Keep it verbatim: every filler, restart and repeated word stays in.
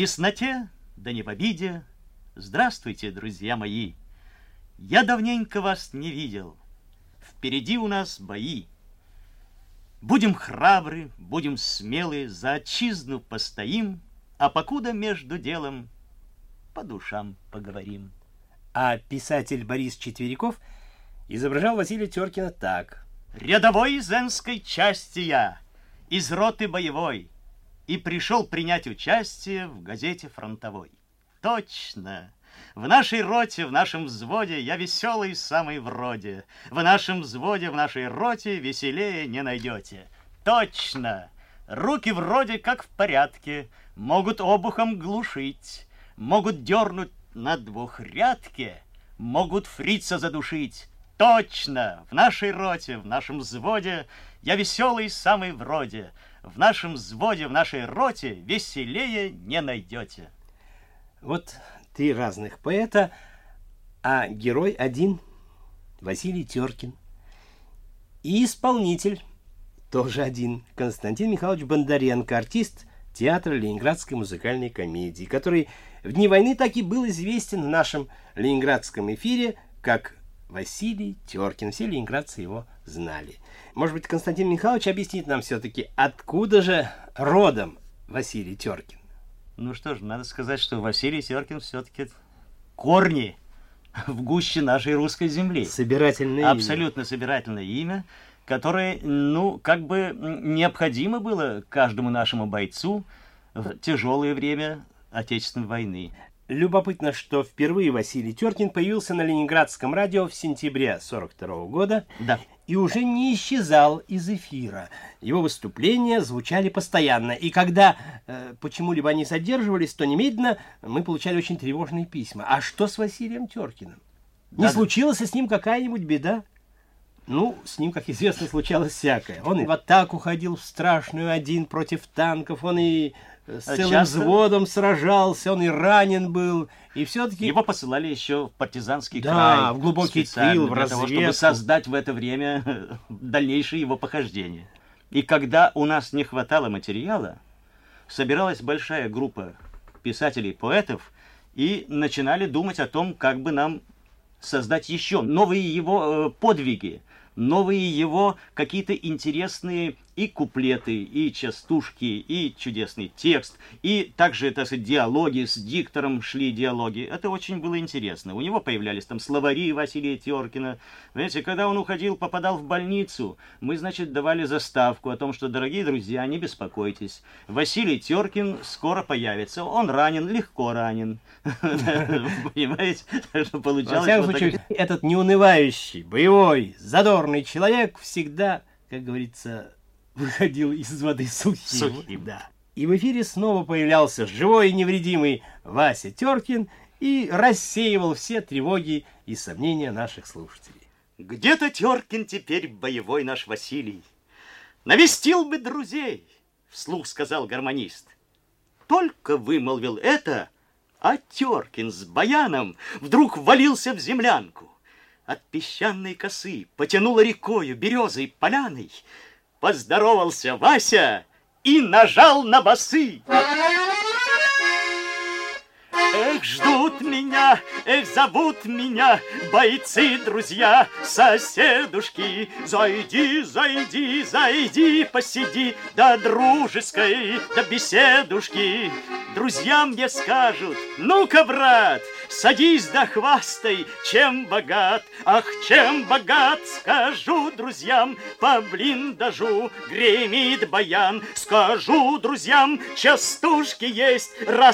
тесноте, да не в обиде. Здравствуйте, друзья мои. Я давненько вас не видел. Впереди у нас бои. Будем храбры, будем смелы, за отчизну постоим, а покуда между делом по душам поговорим. А писатель Борис Четвериков изображал Василия Теркина так. Рядовой из Энской части я, из роты боевой, и пришел принять участие в газете «Фронтовой». Точно! В нашей роте, в нашем взводе я веселый самый вроде. В нашем взводе, в нашей роте веселее не найдете. Точно! Руки вроде как в порядке, могут обухом глушить, могут дернуть на двухрядке, могут фрица задушить. Точно! В нашей роте, в нашем взводе я веселый самый вроде. В нашем взводе, в нашей роте веселее не найдете. Вот три разных поэта, а герой один — Василий Теркин. И исполнитель тоже один — Константин Михайлович Бондаренко, артист театра Ленинградской музыкальной комедии, который в дни войны так и был известен в нашем ленинградском эфире как Василий Теркин. Все ленинградцы его знали. Может быть, Константин Михайлович объяснит нам все-таки, откуда же родом Василий Теркин? Ну что ж, надо сказать, что Василий Теркин все-таки корни в гуще нашей русской земли. Собирательное имя. Абсолютно собирательное имя, которое, ну, как бы необходимо было каждому нашему бойцу в тяжелое время Отечественной войны. Любопытно, что впервые Василий Теркин появился на Ленинградском радио в сентябре сорок второго года. Да. И уже не исчезал из эфира. Его выступления звучали постоянно. И когда э, почему-либо они задерживались, то немедленно мы получали очень тревожные письма. А что с Василием Теркиным? Не Да, случилась с ним какая-нибудь беда? Ну, с ним, как известно, случалось всякое. Он и в атаку ходил в страшную один против танков, он и с целым Часто... взводом сражался, он и ранен был. И все-таки... Его посылали еще в партизанский да, край. Да, в глубокий тыл, в для того, чтобы создать в это время дальнейшее его похождение. И когда у нас не хватало материала, собиралась большая группа писателей-поэтов и начинали думать о том, как бы нам создать еще новые его э, подвиги, новые его какие-то интересные и куплеты, и частушки, и чудесный текст, и также, так сказать, диалоги, с диктором шли диалоги. Это очень было интересно. У него появлялись там словари Василия Теркина. Знаете, когда он уходил, попадал в больницу, мы, значит, давали заставку о том, что, дорогие друзья, не беспокойтесь, Василий Теркин скоро появится. Он ранен, легко ранен. Понимаете? Во всяком случае, этот неунывающий, боевой, задорный человек всегда, как говорится, выходил из воды сухим. Сухим. Да. И в эфире снова появлялся живой и невредимый Вася Теркин и рассеивал все тревоги и сомнения наших слушателей. Где-то Теркин теперь боевой наш Василий. Навестил бы друзей, вслух сказал гармонист. Только вымолвил это, а Теркин с баяном вдруг ввалился в землянку. От песчаной косы потянуло рекою, березой, поляной. Поздоровался Вася и нажал на басы. Эх, ждут меня, эх, зовут меня бойцы, друзья, соседушки. Зайди, зайди, зайди, посиди до дружеской, до беседушки. Друзья мне скажут: ну-ка, брат, садись да хвастай, чем богат. Ах, чем богат, скажу друзьям, по блиндажу гремит баян. Скажу друзьям, частушки есть, раз